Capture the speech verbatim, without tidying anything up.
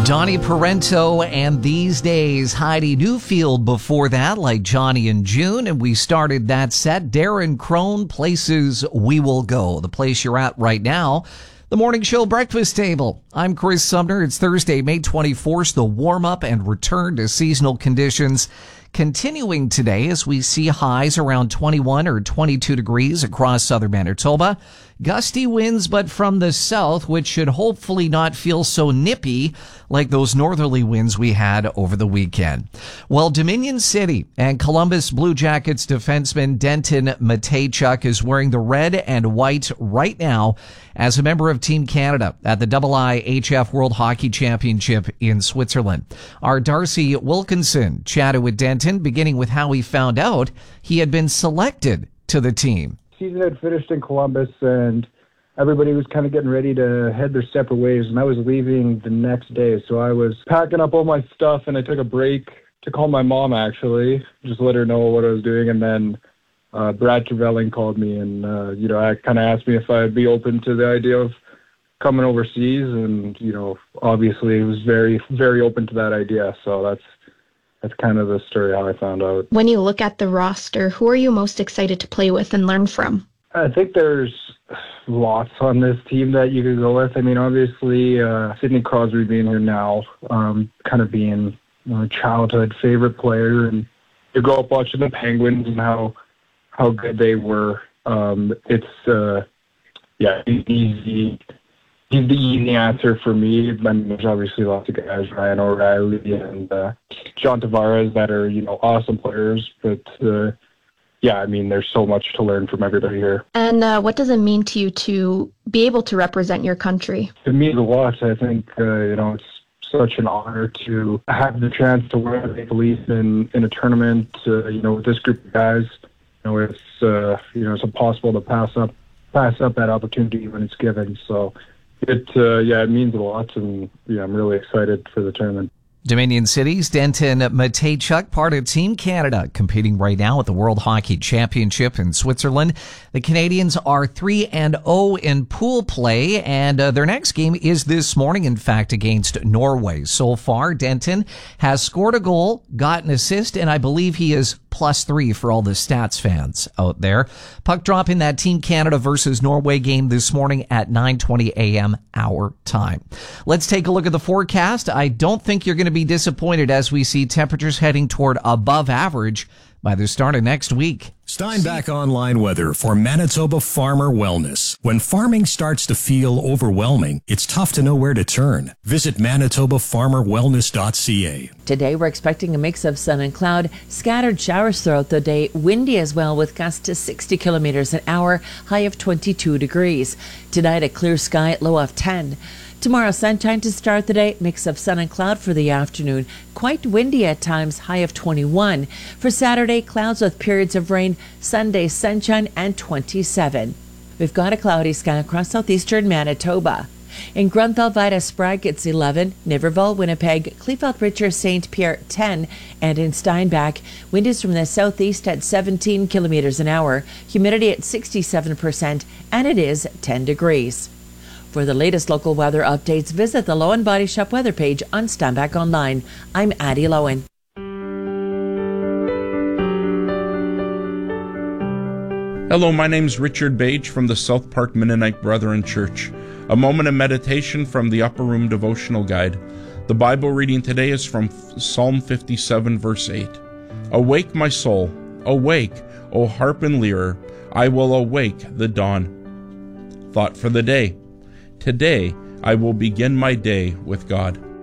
Donnie Parento and These Days. Heidi Newfield before that, like Johnny and June. And we started that set. Darren Crone, Places We Will Go. The place you're at right now. The Morning Show Breakfast Table. I'm Chris Sumner. It's Thursday, May twenty-fourth. The warm-up and return to seasonal conditions continuing today as we see highs around twenty-one or twenty-two degrees across southern Manitoba. Gusty winds, but from the south, which should hopefully not feel so nippy like those northerly winds we had over the weekend. Well, Dominion City and Columbus Blue Jackets defenseman Denton Mateychuk is wearing the red and white right now as a member of Team Canada at the I I H F World Hockey Championship in Switzerland. Our Darcy Wilkinson chatted with Denton, beginning with how he found out he had been selected to the team. Season had finished in Columbus, and everybody was kind of getting ready to head their separate ways, and I was leaving the next day. So I was packing up all my stuff, and I took a break to call my mom, actually, just let her know what I was doing. And then uh, Brad Trevelyan called me, and, uh, you know, I kind of asked me if I'd be open to the idea of coming overseas. And, you know, obviously it was very, very open to that idea. So that's That's kind of the story how I found out. When you look at the roster, who are you most excited to play with and learn from? I think there's lots on this team that you could go with. I mean, obviously, uh, Sidney Crosby being here now, um, kind of being you know, a childhood favorite player, and you grow up watching the Penguins and how how good they were. Um, it's uh, yeah, easy. He's the easy answer for me. I mean, there's obviously lots of guys, Ryan O'Reilly and uh, John Tavares, that are, you know, awesome players. But, uh, yeah, I mean, there's so much to learn from everybody here. And uh, what does it mean to you to be able to represent your country? It means a lot. I think, uh, you know, it's such an honor to have the chance to wear the Maple Leafs in, in a tournament, uh, you know, with this group of guys. You know, it's, uh, you know, it's impossible to pass up, pass up that opportunity when it's given. So, It uh, yeah, it means a lot, and yeah, I'm really excited for the tournament. Dominion City's Denton Mateychuk, part of Team Canada, competing right now at the World Hockey Championship in Switzerland. The Canadians are three and oh in pool play, and uh, their next game is this morning, in fact, against Norway. So far, Denton has scored a goal, got an assist, and I believe he is plus three for all the stats fans out there. Puck drop in that Team Canada versus Norway game this morning at nine twenty a.m. our time. Let's take a look at the forecast. I don't think you're going to be disappointed as we see temperatures heading toward above average by the start of next week. Steinbach Online Weather for Manitoba Farmer Wellness. When farming starts to feel overwhelming, it's tough to know where to turn. Visit manitoba farmer wellness dot c a. Today we're expecting a mix of sun and cloud, scattered showers throughout the day, windy as well with gusts to sixty kilometers an hour, high of twenty-two degrees. Tonight a clear sky, low of ten. Tomorrow, sunshine to start the day, mix of sun and cloud for the afternoon. Quite windy at times, high of twenty-one. For Saturday, clouds with periods of rain. Sunday, sunshine and twenty-seven. We've got a cloudy sky across southeastern Manitoba. In Grunthal, Vida, Sprague, it's eleven. Niverville, Winnipeg, Kleefeld, Richer, Saint Pierre, ten. And in Steinbach, wind is from the southeast at seventeen kilometers an hour. Humidity at sixty-seven percent, and it is ten degrees. For the latest local weather updates, visit the Lowen Body Shop weather page on Steinbach Online. I'm Addie Lowen. Hello, my name's Richard Bage from the South Park Mennonite Brethren Church. A moment of meditation from the Upper Room Devotional Guide. The Bible reading today is from Psalm fifty-seven, verse eight. Awake, my soul, awake, O harp and lyre, I will awake the dawn. Thought for the day. Today, I will begin my day with God.